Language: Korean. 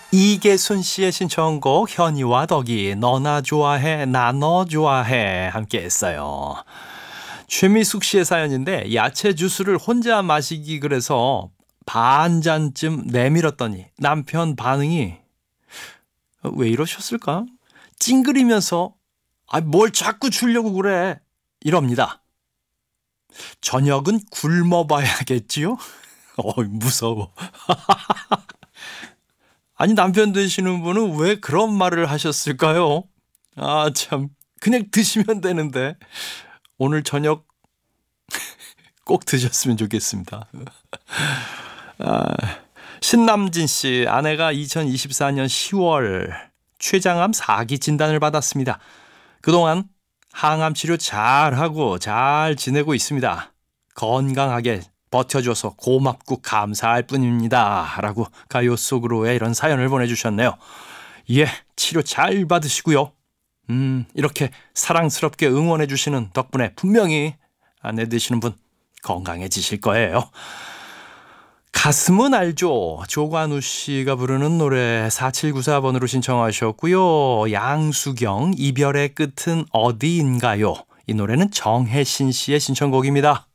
이계순 씨의 신청곡 현이와 덕이 너나 좋아해 나 너 좋아해 함께 했어요. 최미숙 씨의 사연인데 야채 주스를 혼자 마시기 그래서 반 잔쯤 내밀었더니 남편 반응이 왜 이러셨을까? 찡그리면서 뭘 자꾸 주려고 그래 이럽니다. 저녁은 굶어봐야겠지요? 무서워. 아니 남편 되시는 분은 왜 그런 말을 하셨을까요? 참 그냥 드시면 되는데 오늘 저녁 꼭 드셨으면 좋겠습니다. 아, 신남진 씨 아내가 2024년 10월 췌장암 4기 진단을 받았습니다. 그동안 항암 치료 잘하고 잘 지내고 있습니다. 건강하게 버텨줘서 고맙고 감사할 뿐입니다. 라고 가요 속으로의 이런 사연을 보내주셨네요. 예, 치료 잘 받으시고요. 이렇게 사랑스럽게 응원해 주시는 덕분에 분명히 아내 되시는 분 건강해지실 거예요. 가슴은 알죠. 조관우 씨가 부르는 노래 4794번으로 신청하셨고요. 양수경 이별의 끝은 어디인가요? 이 노래는 정혜신 씨의 신청곡입니다.